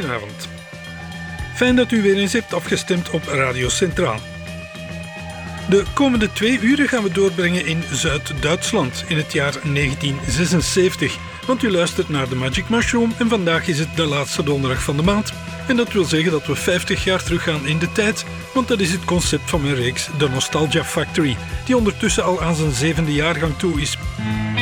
goedenavond. Fijn dat u weer eens hebt afgestemd op Radio Centraal. De komende 2 uren gaan we doorbrengen in Zuid-Duitsland in het jaar 1976. Want u luistert naar de Magic Mushroom en vandaag is het de laatste donderdag van de maand. En dat wil zeggen dat we 50 jaar teruggaan in de tijd, want dat is het concept van mijn reeks The Nostalgia Factory, die ondertussen al aan zijn 7e jaargang toe is.